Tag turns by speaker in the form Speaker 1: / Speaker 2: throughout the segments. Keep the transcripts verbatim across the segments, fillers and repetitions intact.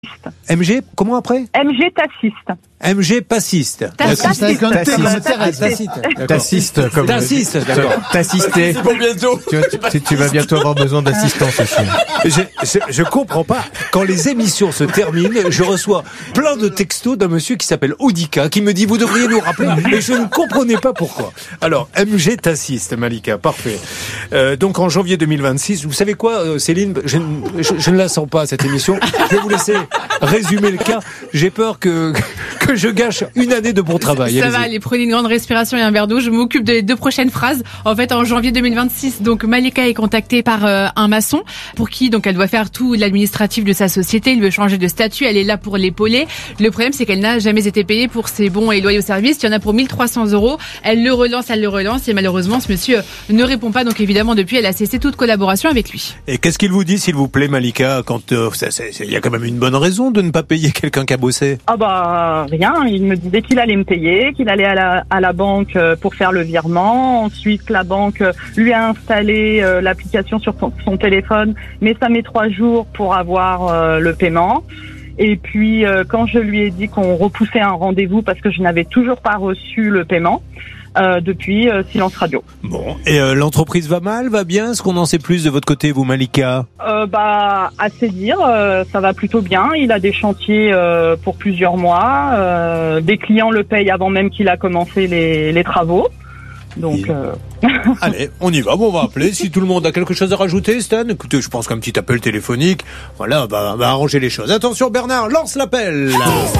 Speaker 1: M G, comment après?
Speaker 2: M G tassiste.
Speaker 1: M G passiste.
Speaker 2: Tassiste.
Speaker 3: Tassiste, comme
Speaker 1: Tassiste, d'accord.
Speaker 3: T'assister.
Speaker 4: C'est pour bientôt.
Speaker 3: Tu, tu, tu vas bientôt avoir besoin d'assistance aussi.
Speaker 1: Je, je, je comprends pas. Quand les émissions se terminent, je reçois plein de textos d'un monsieur qui s'appelle Audika, qui me dit vous devriez nous rappeler. Et je ne comprenais pas pourquoi. Alors, M G tassiste, Malika, parfait. Euh, donc en janvier deux mille vingt-six, vous savez quoi, euh, Céline, je, je, je ne la sens pas cette émission. Je vais vous laisser résumer le cas. J'ai peur que que je gâche une année de bon travail.
Speaker 5: Ça
Speaker 1: Allez-y.
Speaker 5: va, allez, prenez une grande respiration et un verre d'eau. Je m'occupe des deux prochaines phrases. En fait, en janvier deux mille vingt-six, donc Malika est contactée par euh, un maçon pour qui donc elle doit faire tout l'administratif de sa société. Il veut changer de statut. Elle est là pour l'épauler. Le problème, c'est qu'elle n'a jamais été payée pour ses bons et loyaux services. Il y en a pour mille trois cents euros. Elle le relance, elle le relance et malheureusement, ce monsieur ne répond pas. Donc évidemment, depuis, elle a cessé toute collaboration avec lui.
Speaker 1: Et qu'est-ce qu'il vous dit, s'il vous plaît, Malika, quand euh, ça, ça, ça, y a quand même une bonne raison de ne pas payer quelqu'un qui a bossé?
Speaker 2: Ah bah rien, il me disait qu'il allait me payer, qu'il allait à la, à la banque pour faire le virement. Ensuite, la banque lui a installé euh, l'application sur son, son téléphone, mais ça met trois jours pour avoir euh, le paiement. Et puis, euh, quand je lui ai dit qu'on repoussait un rendez-vous parce que je n'avais toujours pas reçu le paiement, euh, depuis euh, silence radio.
Speaker 1: Bon, et euh, l'entreprise va mal, va bien? Est-ce qu'on en sait plus de votre côté, vous, Malika?
Speaker 2: Euh, bah, assez dire, euh, ça va plutôt bien. Il a des chantiers euh, pour plusieurs mois. Euh, des clients le payent avant même qu'il a commencé les, les travaux. Donc, euh...
Speaker 1: allez, on y va. Bon, on va appeler. Si tout le monde a quelque chose à rajouter, Stan, écoutez, je pense qu'un petit appel téléphonique, voilà, bah, va arranger les choses. Attention, Bernard, lance l'appel.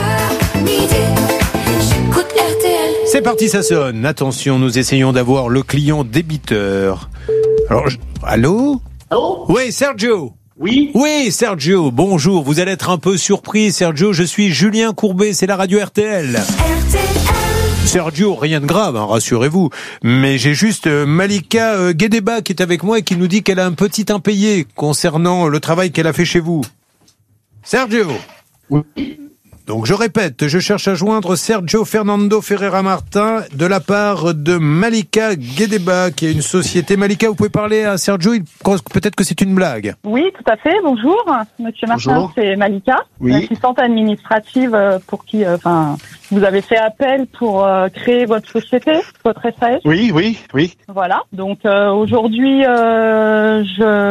Speaker 1: C'est parti, ça sonne. Attention, nous essayons d'avoir le client débiteur. Alors, je... allô?
Speaker 6: Allô?
Speaker 1: Oui, Sergio.
Speaker 6: Oui.
Speaker 1: Oui, Sergio, bonjour. Vous allez être un peu surpris, Sergio. Je suis Julien Courbet, c'est la radio R T L. R T L. Sergio, rien de grave, hein, rassurez-vous. Mais j'ai juste euh, Malika euh, Guédéba qui est avec moi et qui nous dit qu'elle a un petit impayé concernant le travail qu'elle a fait chez vous. Sergio.
Speaker 6: Oui.
Speaker 1: Donc je répète, je cherche à joindre Sergio Fernando Ferreira Martin de la part de Malika Guédéba, qui est une société. Malika, vous pouvez parler à Sergio, il pense peut-être que c'est une blague.
Speaker 2: oui, tout à fait. Bonjour, Monsieur Martin,
Speaker 6: Bonjour.
Speaker 2: c'est Malika,
Speaker 6: Oui.
Speaker 2: l'assistante administrative euh, pour qui, enfin, euh, vous avez fait appel pour euh, créer votre société, votre S A S.
Speaker 6: Oui, oui, oui.
Speaker 2: Voilà. Donc euh, aujourd'hui, euh,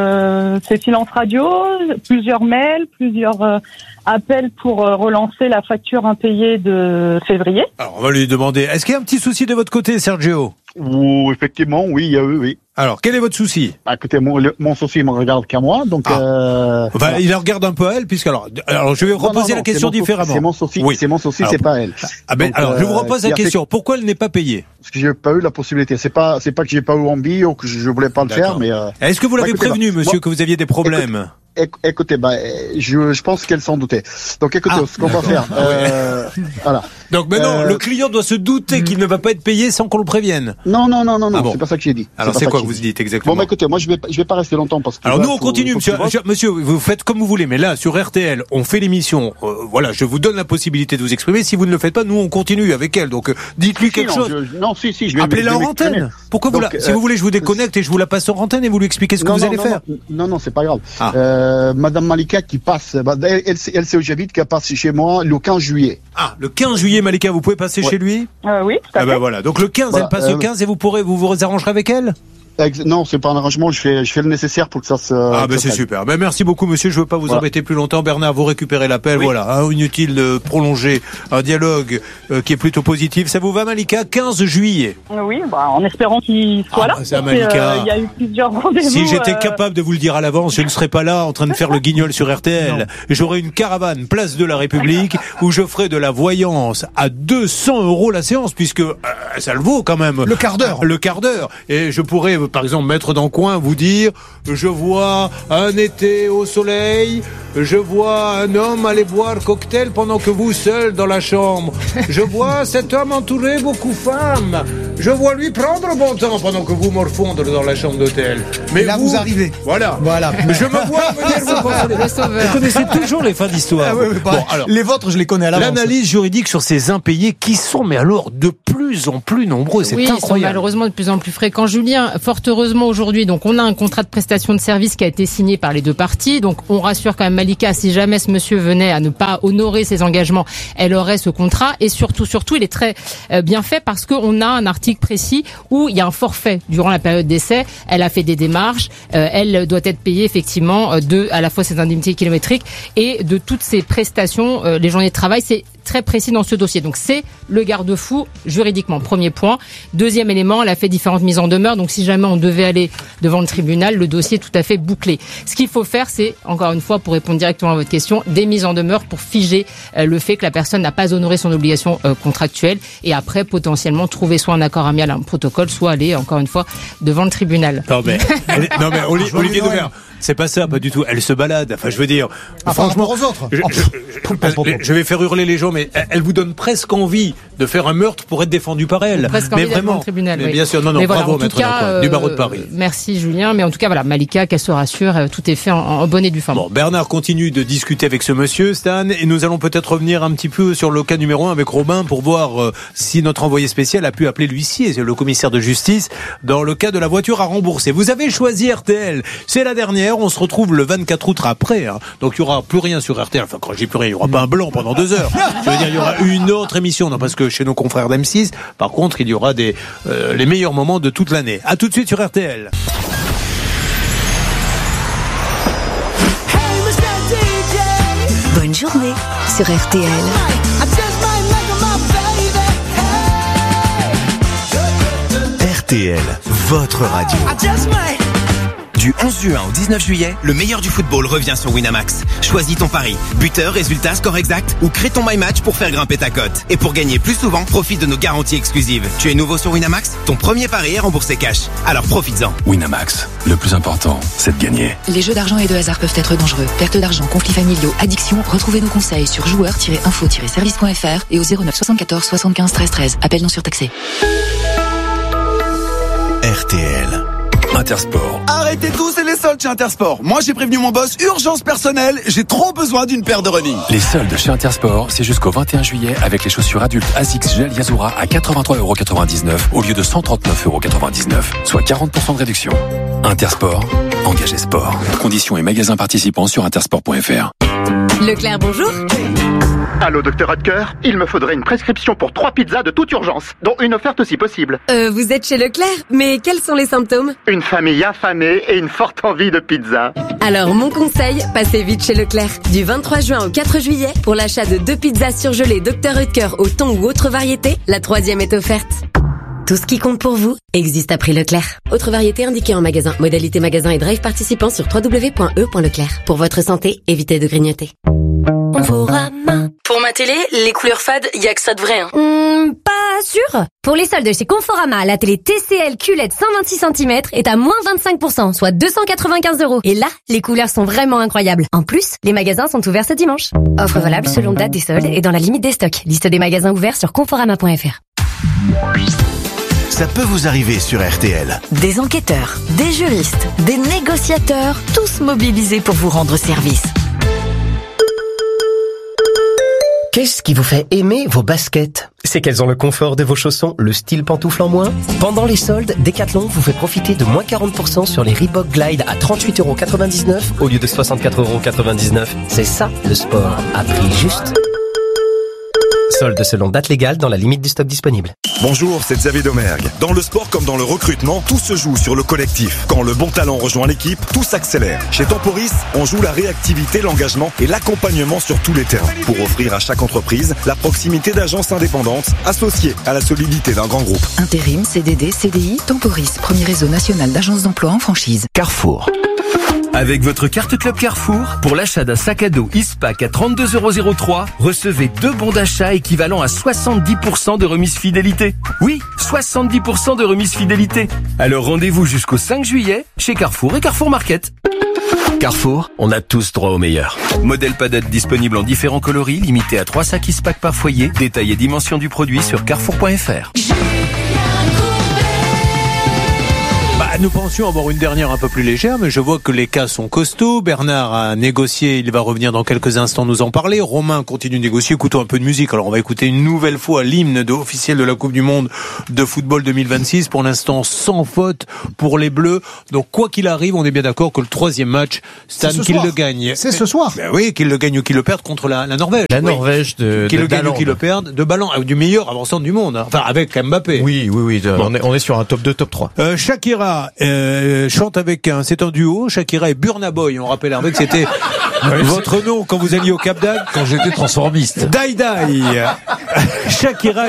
Speaker 2: je c'est silence radio, plusieurs mails, plusieurs euh, appels pour euh, relancer la facture impayée de février.
Speaker 1: Alors on va lui demander, est-ce qu'il y a un petit souci de votre côté, Sergio?
Speaker 6: Ou effectivement, oui, il y a eu, oui.
Speaker 1: Alors, quel est votre souci?
Speaker 6: À côté, mon, le- mon souci me regarde qu'à moi, donc.
Speaker 1: Ah.
Speaker 6: Euh,
Speaker 1: Enfin,
Speaker 6: voilà.
Speaker 1: il la regarde un peu à elle, puisque alors, alors je vais
Speaker 6: Non, non,
Speaker 1: reposer
Speaker 6: non,
Speaker 1: la question
Speaker 6: c'est mon souci,
Speaker 1: différemment.
Speaker 6: C'est mon souci,
Speaker 1: Oui.
Speaker 6: c'est mon souci,
Speaker 1: Alors,
Speaker 6: c'est pas elle.
Speaker 1: Ah ben,
Speaker 6: Donc,
Speaker 1: alors, je vous
Speaker 6: euh,
Speaker 1: repose
Speaker 6: qui
Speaker 1: la
Speaker 6: a fait-
Speaker 1: question. Pourquoi elle n'est pas payée?
Speaker 6: Parce que j'ai pas eu la possibilité. C'est pas, c'est pas que j'ai pas eu envie ou que je, je voulais pas le
Speaker 1: D'accord.
Speaker 6: faire, mais. Euh,
Speaker 1: Est-ce que vous
Speaker 6: bah,
Speaker 1: l'avez
Speaker 6: écoutez,
Speaker 1: prévenu,
Speaker 6: bah,
Speaker 1: monsieur,
Speaker 6: moi-
Speaker 1: que vous aviez des problèmes?
Speaker 6: éc- écoutez, bah, je, je pense qu'elle s'en doutait. Donc, écoutez,
Speaker 1: Ah,
Speaker 6: ce qu'on va faire, euh, voilà.
Speaker 1: Donc maintenant,
Speaker 6: Euh,
Speaker 1: le client doit se douter qu'il ne va pas être payé sans qu'on le prévienne.
Speaker 6: Non, non, non, non, non,
Speaker 1: Ah bon.
Speaker 6: c'est pas ça que j'ai dit.
Speaker 1: Alors
Speaker 6: pas
Speaker 1: c'est
Speaker 6: ça
Speaker 1: quoi
Speaker 6: que
Speaker 1: que
Speaker 6: j'ai
Speaker 1: vous
Speaker 6: dit.
Speaker 1: dites exactement?
Speaker 6: Bon, bah, écoutez, moi, je vais, pas- je vais pas rester longtemps parce que.
Speaker 1: Alors
Speaker 6: là,
Speaker 1: nous on
Speaker 6: faut-
Speaker 1: continue,
Speaker 6: faut que
Speaker 1: monsieur.
Speaker 6: tu vois.
Speaker 1: Je- monsieur, vous faites comme vous voulez, mais là sur R T L, on fait l'émission. Euh, voilà, je vous donne la possibilité de vous exprimer. Si vous ne le faites pas, nous on continue avec elle. Donc euh, dites-lui
Speaker 6: Si,
Speaker 1: quelque
Speaker 6: non,
Speaker 1: chose.
Speaker 6: je- non, si, si, je vais.
Speaker 1: Appelez-la
Speaker 6: je vais
Speaker 1: en antenne.
Speaker 6: m'exprimer.
Speaker 1: Pourquoi vous
Speaker 6: Donc,
Speaker 1: la... Si
Speaker 6: euh,
Speaker 1: vous voulez, je vous déconnecte et je vous la passe en antenne et vous lui expliquez ce que
Speaker 6: non,
Speaker 1: vous
Speaker 6: non,
Speaker 1: allez
Speaker 6: non,
Speaker 1: faire.
Speaker 6: Non, non, non, c'est pas grave.
Speaker 1: Ah.
Speaker 6: Euh, Madame Malika qui passe, bah, elle, elle, elle sait où j'habite, qui passe chez moi le quinze juillet.
Speaker 1: Ah, le quinze juillet, Malika, vous pouvez passer
Speaker 6: Ouais.
Speaker 1: chez lui.
Speaker 2: Euh, oui, tout à
Speaker 1: Ah
Speaker 2: fait.
Speaker 1: ben voilà. Donc le quinze,
Speaker 6: Voilà,
Speaker 1: elle passe
Speaker 6: euh,
Speaker 1: le quinze et vous pourrez vous vous arrangerez avec elle.
Speaker 6: Ex- Non, c'est pas un arrangement, je fais, je fais le nécessaire pour que ça se.
Speaker 1: Ah ben
Speaker 6: que ça
Speaker 1: c'est
Speaker 6: se
Speaker 1: super. Ben merci beaucoup monsieur, je veux pas vous
Speaker 6: Voilà.
Speaker 1: embêter plus longtemps. Bernard, vous récupérez l'appel.
Speaker 6: Oui.
Speaker 1: Voilà, hein, inutile de prolonger un dialogue euh, qui est plutôt positif. Ça vous va Malika? quinze juillet.
Speaker 2: Oui, bah, en espérant qu'il soit
Speaker 1: Ah,
Speaker 2: là.
Speaker 1: bah, ça,
Speaker 2: parce que,
Speaker 1: Malika.
Speaker 2: euh, Il y a eu plusieurs rendez-vous.
Speaker 1: Si j'étais
Speaker 2: euh,
Speaker 1: capable de vous le dire à l'avance, je ne serais pas là en train de faire le guignol sur R T L. J'aurais une caravane place de la République où je ferais de la voyance à deux cents euros la séance, puisque euh, ça le vaut quand même.
Speaker 3: Le quart d'heure.
Speaker 1: Le quart d'heure. Et je pourrais, euh, par exemple, mettre dans le coin, vous dire, je vois un été au soleil, je vois un homme aller boire cocktail pendant que vous seul dans la chambre. Je vois cet homme entouré beaucoup de femmes. je vois lui prendre bon temps pendant que vous morfondre dans la chambre d'hôtel. Mais
Speaker 4: Et là, vous, vous arrivez.
Speaker 1: Voilà.
Speaker 4: Voilà.
Speaker 1: Je me vois venir vous consoler.
Speaker 5: Le sauveur.
Speaker 1: Vous connaissez toujours les fins d'histoire.
Speaker 4: Ah oui, oui,
Speaker 1: Bon, alors,
Speaker 4: les vôtres, je les connais à l'avance.
Speaker 1: l'analyse juridique sur ces impayés qui sont, mais alors, de plus en plus nombreux. C'est
Speaker 5: oui, ils sont
Speaker 1: incroyable.
Speaker 5: malheureusement de plus en plus fréquents. Julien, fort heureusement aujourd'hui, donc on a un contrat de prestation de service qui a été signé par les deux parties. Donc on rassure quand même Malika, si jamais ce monsieur venait à ne pas honorer ses engagements, elle aurait ce contrat. Et surtout, surtout, il est très euh, bien fait parce qu'on a un article précis où il y a un forfait durant la période d'essai. Elle a fait des démarches, euh, elle doit être payée effectivement euh, de à la fois ses indemnités kilométriques et de toutes ses prestations, euh, les journées de travail. C'est très précis dans ce dossier. Donc c'est le garde-fou juridiquement. Premier point. Deuxième élément, elle a fait différentes mises en demeure. Donc si jamais on devait aller devant le tribunal, le dossier est tout à fait bouclé. Ce qu'il faut faire, c'est, encore une fois, pour répondre directement à votre question, des mises en demeure pour figer euh, le fait que la personne n'a pas honoré son obligation euh, contractuelle et après potentiellement trouver soit un accord amiable, un protocole, soit aller, encore une fois, devant le tribunal.
Speaker 1: Non mais, elle- non mais Oli- Olivier Dauvert, c'est pas ça, pas du tout. Elle se balade. Enfin, je veux dire,
Speaker 4: Ah,
Speaker 1: franchement,
Speaker 4: par rapport aux autres.
Speaker 1: je,
Speaker 4: Oh,
Speaker 1: je- je- je vais faire hurler les gens, mais elle- elle vous donne presque envie de faire un meurtre pour être défendu par elle.
Speaker 5: Presque
Speaker 1: mais
Speaker 5: envie d'être devant
Speaker 1: vraiment,
Speaker 5: le tribunal.
Speaker 1: mais
Speaker 5: oui.
Speaker 1: bien sûr, non, non,
Speaker 5: Mais voilà,
Speaker 1: bravo,
Speaker 5: en tout
Speaker 1: maître
Speaker 5: cas,
Speaker 1: Lacroix, du
Speaker 5: euh,
Speaker 1: barreau de Paris.
Speaker 5: Merci Julien, mais en tout cas, voilà, Malika, qu'elle se rassure, euh, tout est fait en, en bonne et due forme.
Speaker 1: Bon, Bernard continue de discuter avec ce monsieur, Stan, et nous allons peut-être revenir un petit peu sur le cas numéro un avec Robin pour voir euh, si notre envoyé spécial a pu appeler l'huissier, c'est le commissaire de justice, dans le cas de la voiture à rembourser. Vous avez choisi R T L, c'est la dernière, on se retrouve le vingt-quatre août après, hein. Donc il y aura plus rien sur R T L, enfin quand je dis plus rien, il y aura pas un blanc pendant deux heures. Je veux dire, il y aura une autre émission, non parce que chez nos confrères d'M six, par contre, il y aura des euh, les meilleurs moments de toute l'année. À tout de suite sur R T L.
Speaker 7: Bonne journée sur R T L.
Speaker 8: R T L, votre radio.
Speaker 9: Du onze juin au dix-neuf juillet, le meilleur du football revient sur Winamax. Choisis ton pari, buteur, résultat, score exact ou crée ton My Match pour faire grimper ta cote. Et pour gagner plus souvent, profite de nos garanties exclusives. Tu es nouveau sur Winamax? Ton premier pari est remboursé cash. Alors profites-en.
Speaker 10: Winamax, le plus important, c'est de gagner.
Speaker 7: Les jeux d'argent et de hasard peuvent être dangereux. Perte d'argent, conflits familiaux, addiction. Retrouvez nos conseils sur joueurs tiret info tiret service point f r et au zéro neuf soixante-quatorze soixante-quinze treize treize. Appel non surtaxé.
Speaker 8: R T L.
Speaker 10: Intersport.
Speaker 11: Arrêtez tout, c'est les soldes chez Intersport. Moi, j'ai prévenu mon boss, urgence personnelle, j'ai trop besoin d'une paire de running.
Speaker 10: Les soldes chez Intersport, c'est jusqu'au vingt et un juillet avec les chaussures adultes Asics Gel Yazura à quatre-vingt-trois euros quatre-vingt-dix-neuf au lieu de cent trente-neuf euros quatre-vingt-dix-neuf, soit quarante pour cent de réduction. Intersport, engagé sport. Conditions et magasins participants sur intersport point f r.
Speaker 12: Leclerc, bonjour.
Speaker 13: Allô, docteur Hutker, il me faudrait une prescription pour trois pizzas de toute urgence, dont une offerte si possible.
Speaker 12: Euh, vous êtes chez Leclerc, mais quels sont les symptômes?
Speaker 13: Une famille affamée et une forte envie de pizza.
Speaker 12: Alors, mon conseil, passez vite chez Leclerc. Du vingt-trois juin au quatre juillet, pour l'achat de deux pizzas surgelées docteur Hutker au thon ou autre variété, la troisième est offerte. Tout ce qui compte pour vous existe à prix Leclerc. Autre variété indiquée en magasin. Modalité magasin et drive participant sur w w w point e point leclerc. Pour votre santé, évitez de grignoter.
Speaker 14: Conforama. Pour ma télé, les couleurs fades, y a que ça de vrai. Hein.
Speaker 15: Hum, pas sûr. Pour les soldes chez Conforama, la télé T C L Q L E D cent vingt-six centimètres est à moins vingt-cinq pour cent, soit deux cent quatre-vingt-quinze euros. Et là, les couleurs sont vraiment incroyables. En plus, les magasins sont ouverts ce dimanche. Offre valable selon date des soldes et dans la limite des stocks. Liste des magasins ouverts sur conforama point f r.
Speaker 8: Ça peut vous arriver sur R T L.
Speaker 7: Des enquêteurs, des juristes, des négociateurs, tous mobilisés pour vous rendre service.
Speaker 16: Qu'est-ce qui vous fait aimer vos baskets? C'est qu'elles ont le confort de vos chaussons, le style pantoufle en moins. Pendant les soldes, Decathlon vous fait profiter de moins quarante pour cent sur les Reebok Glide à trente-huit euros quatre-vingt-dix-neuf au lieu de soixante-quatre euros quatre-vingt-dix-neuf. C'est ça, le sport, à prix juste. Solde selon date légale dans la limite du stock disponible.
Speaker 17: Bonjour, c'est Xavier Domergue. Dans le sport comme dans le recrutement, tout se joue sur le collectif. Quand le bon talent rejoint l'équipe, tout s'accélère. Chez Temporis, on joue la réactivité, l'engagement et l'accompagnement sur tous les terrains pour offrir à chaque entreprise la proximité d'agences indépendantes associées à la solidité d'un grand groupe.
Speaker 7: Intérim, C D D, C D I, Temporis, premier réseau national d'agences d'emploi en franchise.
Speaker 8: Carrefour.
Speaker 18: Avec votre carte Club Carrefour, pour l'achat d'un sac à dos Ispac à trente-deux euros trois, recevez deux bons d'achat équivalent à soixante-dix pour cent de remise fidélité. Oui, soixante-dix pour cent de remise fidélité. Alors rendez-vous jusqu'au cinq juillet chez Carrefour et Carrefour Market.
Speaker 16: Carrefour, on a tous droit au meilleur.
Speaker 18: Modèle padette disponible en différents coloris, limité à trois sacs Ispac par foyer. Détail et dimension du produit sur carrefour point f r.
Speaker 1: nous pensions avoir une dernière un peu plus légère, mais je vois que les cas sont costauds. Bernard a négocié, il va revenir dans quelques instants nous en parler. Romain continue de négocier, écoutons un peu de musique. Alors on va écouter une nouvelle fois l'hymne de, officiel de la Coupe du Monde de football deux mille vingt-six. Pour l'instant, sans faute pour les Bleus. Donc quoi qu'il arrive, on est bien d'accord que le troisième match, Stan, qu'il le gagne.
Speaker 4: C'est ce soir.
Speaker 1: Ben oui, qu'il le gagne ou qu'il le perde contre la, la Norvège.
Speaker 3: La
Speaker 1: oui.
Speaker 3: Norvège de
Speaker 1: Qu'il
Speaker 3: de
Speaker 1: le gagne ou
Speaker 3: Dalande.
Speaker 1: qu'il le perde, de ballon, du meilleur avançant du monde. Hein. Enfin, avec Mbappé.
Speaker 3: Oui, oui, oui.
Speaker 1: Bon.
Speaker 3: On, est, on est sur un top deux, top trois.
Speaker 1: Euh, Shakira euh, chante avec un, c'est un duo. Shakira et Burna Boy. On rappelle Hervé que c'était votre nom quand vous alliez au Cap d'Agde.
Speaker 19: Quand j'étais transformiste.
Speaker 1: Dai Dai. Shakira